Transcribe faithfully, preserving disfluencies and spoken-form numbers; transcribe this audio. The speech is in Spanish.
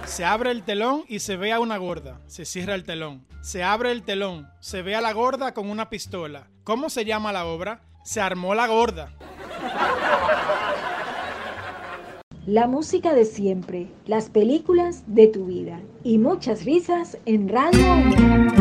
Se abre el telón y se ve a una gorda. Se cierra el telón. Se abre el telón. Se ve a la gorda con una pistola. ¿Cómo se llama la obra? Se armó la gorda. La música de siempre, las películas de tu vida y muchas risas en Radio Uno.